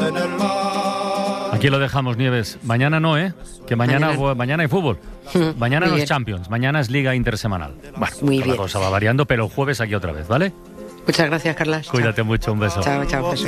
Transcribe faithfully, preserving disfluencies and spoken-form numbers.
en el mar. Aquí lo dejamos, Nieves. Mañana no, ¿eh? Que mañana, mañana... mañana hay fútbol. Mañana no es Champions, mañana es Liga Intersemanal. Bueno, Muy la bien. cosa va variando, pero el jueves aquí otra vez, ¿vale? Muchas gracias, Carlas. Cuídate Chao. mucho, un beso. Chao, chao. Beso.